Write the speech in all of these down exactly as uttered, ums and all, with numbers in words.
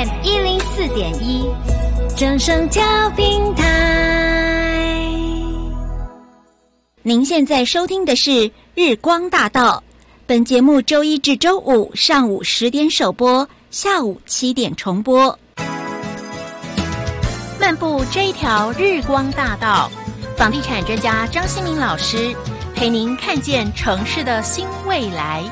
M 一零四点一，正声调频台。您现在收听的是日光大道，本节目周一至周五上午十点首播，下午七点重播。漫步这一条日光大道，房地产专家张新民老师陪您看见城市的新未来。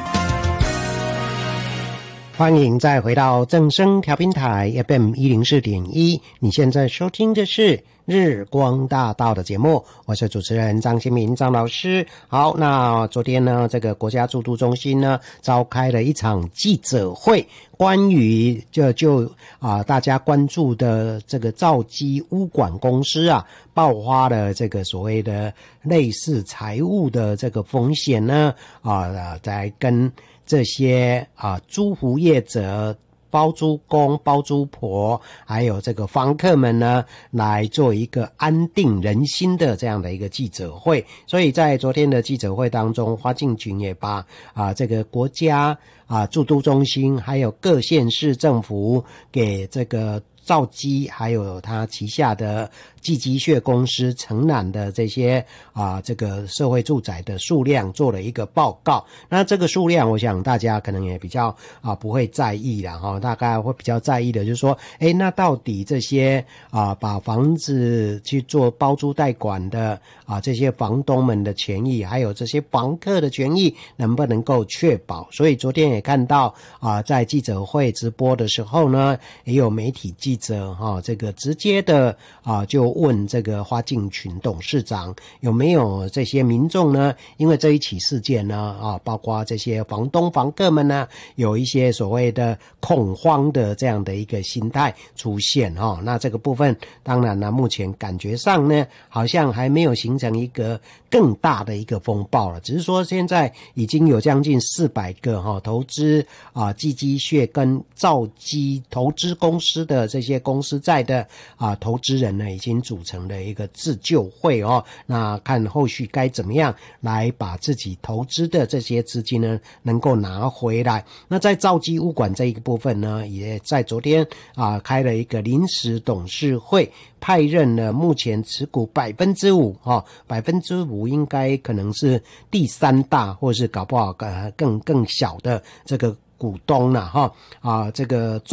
欢迎再回到正声调频台 F M 一零四点一，你现在收听的是日光大道的节目，我是主持人张新民张老师。好，那昨天呢，这个国家住都中心呢召开了一场记者会，关于就就啊、呃、大家关注的这个兆基物管公司啊爆发了这个所谓的类似财务的这个风险呢啊，在跟这些啊租户业者、包租公、包租婆还有这个房客们呢来做一个安定人心的这样的一个记者会。所以在昨天的记者会当中，花敬群也把啊这个国家啊住都中心还有各县市政府给这个兆基还有他旗下的寄居蟹公司承揽的这些啊这个社会住宅的数量做了一个报告。那这个数量我想大家可能也比较啊不会在意啦齁，大概会比较在意的就是说，诶那到底这些啊把房子去做包租代管的啊这些房东们的权益还有这些房客的权益能不能够确保。所以昨天也看到啊在记者会直播的时候呢，也有媒体记者哈、哦、这个直接的啊就问这个花敬群董事长有没有这些民众呢，因为这一起事件呢啊包括这些房东房客们呢有一些所谓的恐慌的这样的一个心态出现哈、哦、那这个部分当然呢目前感觉上呢好像还没有形成一个更大的一个风暴了，只是说现在已经有将近四百个哈、哦、投资啊寄居蟹跟兆基投资公司的这些公司债的啊投资人呢已经组成了一个自救会哦，那看后续该怎么样来把自己投资的这些资金呢能够拿回来。那在兆基物管这一个部分呢，也在昨天啊开了一个临时董事会，派任了目前持股百分之五哈，百分之五应该可能是第三大，或是搞不好呃更更小的这个股东了哈啊这个。